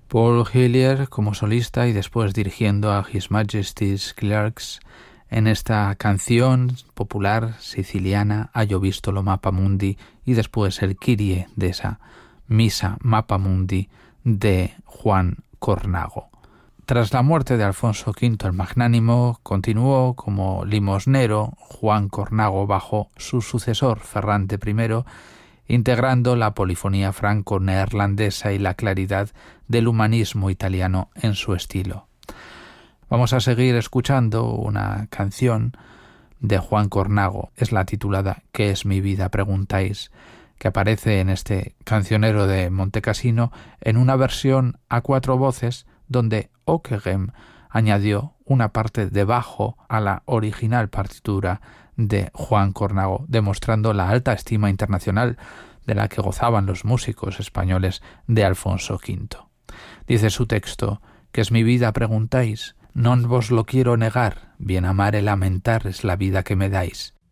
Paul Hillier como solista y después dirigiendo a His Majesty's Clerks en esta canción popular siciliana Ha visto lo Mappa Mundi y después el Kyrie de esa Misa Mappa Mundi de Juan Cornago. Tras la muerte de Alfonso V el Magnánimo, continuó como limosnero Juan Cornago bajo su sucesor Ferrante I, integrando la polifonía franco-neerlandesa y la claridad del humanismo italiano en su estilo. Vamos a seguir escuchando una canción de Juan Cornago, es la titulada ¿Qué es mi vida? Preguntáis, que aparece en este cancionero de Montecassino en una versión a 4 voces donde Ockeghem añadió una parte de bajo a la original partitura de Juan Cornago, demostrando la alta estima internacional de la que gozaban los músicos españoles de Alfonso V. Dice su texto: ¿qué es mi vida? Preguntáis, non vos lo quiero negar, bien amar y lamentar es la vida que me dais.